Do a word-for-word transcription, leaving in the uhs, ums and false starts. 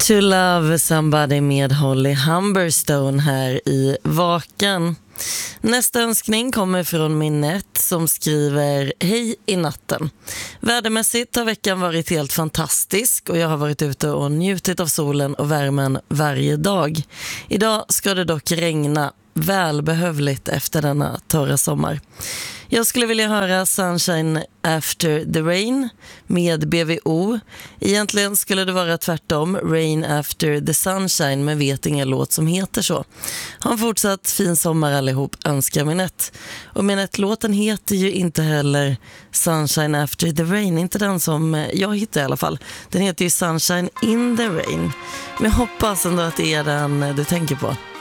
To Love Somebody med Holly Humberstone här i Vaken. Nästa önskning kommer från Minette som skriver: Hej i natten. Vädermässigt har veckan varit helt fantastisk och jag har varit ute och njutit av solen och värmen varje dag. Idag ska det dock regna, välbehövligt efter denna torra sommar. Jag skulle vilja höra Sunshine After the Rain med B V O. Egentligen skulle det vara tvärtom, Rain After the Sunshine, men vet ingen låt som heter så. Ha en fortsatt fin sommar allihop, önskar Minette. Och Minette-låten heter ju inte heller Sunshine After the Rain, inte den som jag hittade i alla fall. Den heter ju Sunshine in the Rain. Men jag hoppas ändå att det är den du tänker på.